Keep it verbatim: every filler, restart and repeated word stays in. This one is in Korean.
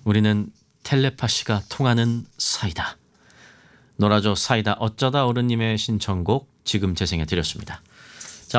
우리는 텔레파시가 통하는 사이다. 놀아줘 사이다 어쩌다 어른님의 신청곡 지금 재생해 드렸습니다.